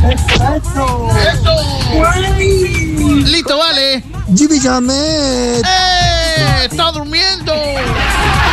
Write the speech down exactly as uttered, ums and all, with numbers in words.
¡Eso! ¡Eso! Listo, vale. Jimmy Jamet. ¡Eh! ¡Está durmiendo!